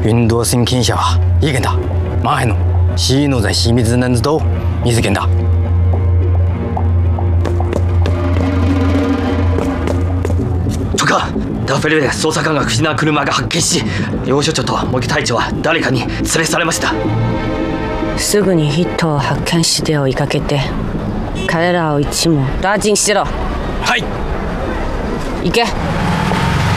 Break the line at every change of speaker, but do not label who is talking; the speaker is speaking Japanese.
運動神経者は意見だ。前のシーノ在秘密能都見つけんだ。
長官、ダフェルで捜査官が不審な車が発見し、楊所長と茂木隊長は誰かに連れ去られました。
すぐにヒットを発見して追いかけて、彼らを一網打尽しろ。
はい。
行け。